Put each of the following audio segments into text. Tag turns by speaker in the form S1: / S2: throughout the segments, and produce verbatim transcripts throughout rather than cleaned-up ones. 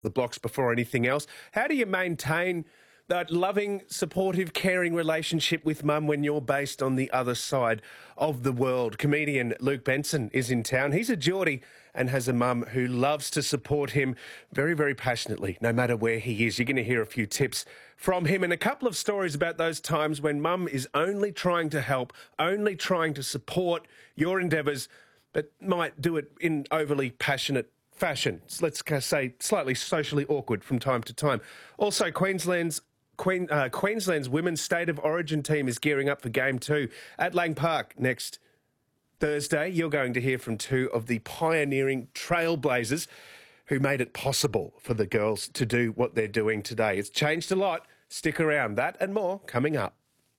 S1: the blocks before anything else. How do you maintain that loving, supportive, caring relationship with mum when you're based on the other side of the world? Comedian Luke Benson is in town. He's a Geordie and has a mum who loves to support him very, very passionately, no matter where he is. You're going to hear a few tips from him and a couple of stories about those times when mum is only trying to help, only trying to support your endeavours, but might do it in overly passionate fashion. Let's say slightly socially awkward from time to time. Also, Queensland's Queen, uh, Queensland's women's state of origin team is gearing up for game two at Lang Park next Thursday. You're going to hear from two of the pioneering trailblazers who made it possible for the girls to do what they're doing today. It's changed a lot. Stick around. That and more coming up.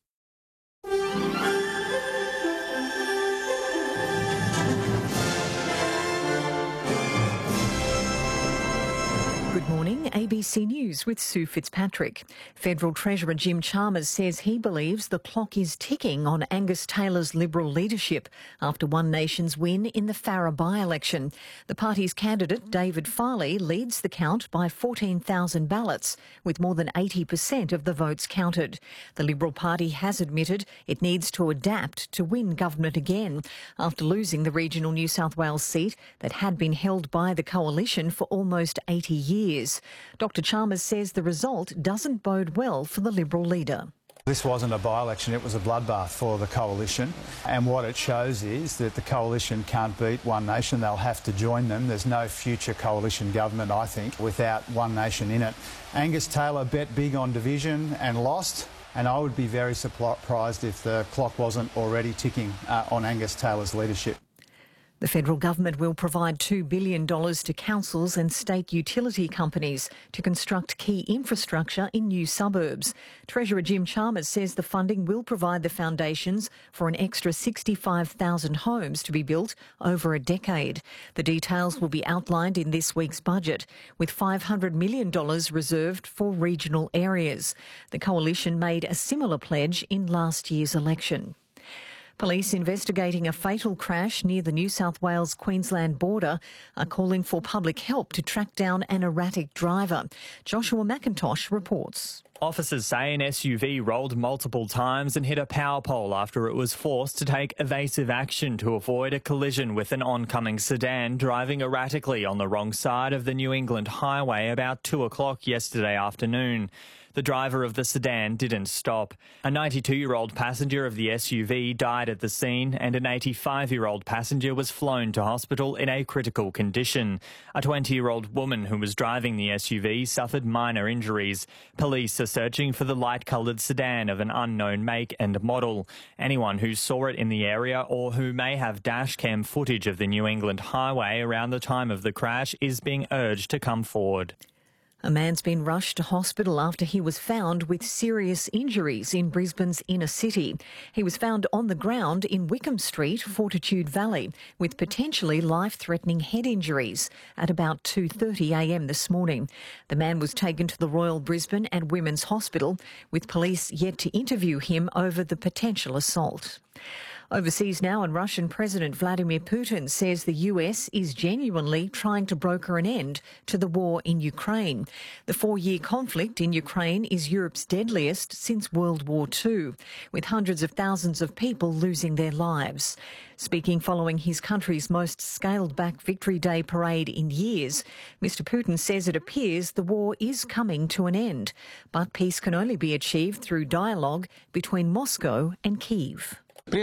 S2: Good morning, A B C News with Sue Fitzpatrick. Federal Treasurer Jim Chalmers says he believes the clock is ticking on Angus Taylor's Liberal leadership after One Nation's win in the Farrer by-election. The party's candidate, David Farley, leads the count by fourteen thousand ballots, with more than eighty percent of the votes counted. The Liberal Party has admitted it needs to adapt to win government again after losing the regional New South Wales seat that had been held by the coalition for almost eighty years. Doctor Chalmers says the result doesn't bode well for the Liberal leader.
S3: This wasn't a by-election, it was a bloodbath for the coalition, and what it shows is that the coalition can't beat One Nation. They'll have to join them. There's no future coalition government, I think, without One Nation in it. Angus Taylor bet big on division and lost, and I would be very surprised if the clock wasn't already ticking uh, on Angus Taylor's leadership.
S2: The federal government will provide two billion dollars to councils and state utility companies to construct key infrastructure in new suburbs. Treasurer Jim Chalmers says the funding will provide the foundations for an extra sixty-five thousand homes to be built over a decade. The details will be outlined in this week's budget, with five hundred million dollars reserved for regional areas. The coalition made a similar pledge in last year's election. Police investigating a fatal crash near the New South Wales-Queensland border are calling for public help to track down an erratic driver. Joshua McIntosh reports.
S4: Officers say an S U V rolled multiple times and hit a power pole after it was forced to take evasive action to avoid a collision with an oncoming sedan driving erratically on the wrong side of the New England highway about two o'clock yesterday afternoon. The driver of the sedan didn't stop. A ninety-two-year-old passenger of the S U V died at the scene and an eighty-five-year-old passenger was flown to hospital in a critical condition. A twenty-year-old woman who was driving the S U V suffered minor injuries. Police are searching for the light-coloured sedan of an unknown make and model. Anyone who saw it in the area or who may have dashcam footage of the New England highway around the time of the crash is being urged to come forward.
S2: A man's been rushed to hospital after he was found with serious injuries in Brisbane's inner city. He was found on the ground in Wickham Street, Fortitude Valley, with potentially life-threatening head injuries at about two thirty a m this morning. The man was taken to the Royal Brisbane and Women's Hospital, with police yet to interview him over the potential assault. Overseas now, and Russian President Vladimir Putin says the U S is genuinely trying to broker an end to the war in Ukraine. The four-year conflict in Ukraine is Europe's deadliest since World War Two, with hundreds of thousands of people losing their lives. Speaking following his country's most scaled-back Victory Day parade in years, Mister Putin says it appears the war is coming to an end, but peace can only be achieved through dialogue between Moscow and Kyiv.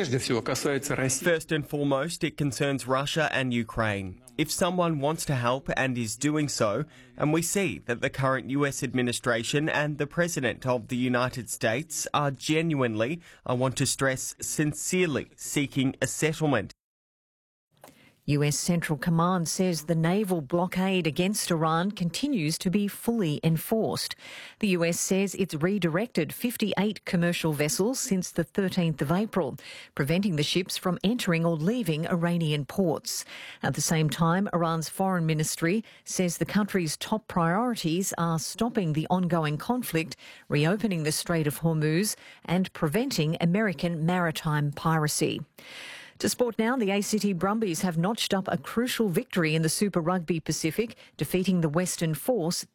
S5: First and foremost, it concerns Russia and Ukraine. If someone wants to help and is doing so, and we see that the current U S administration and the President of the United States are genuinely, I want to stress sincerely, seeking a settlement.
S2: U S Central Command says the naval blockade against Iran continues to be fully enforced. The U S says it's redirected fifty-eight commercial vessels since the thirteenth of April, preventing the ships from entering or leaving Iranian ports. At the same time, Iran's foreign ministry says the country's top priorities are stopping the ongoing conflict, reopening the Strait of Hormuz, and preventing American maritime piracy. To sport now, the A C T Brumbies have notched up a crucial victory in the Super Rugby Pacific, defeating the Western Force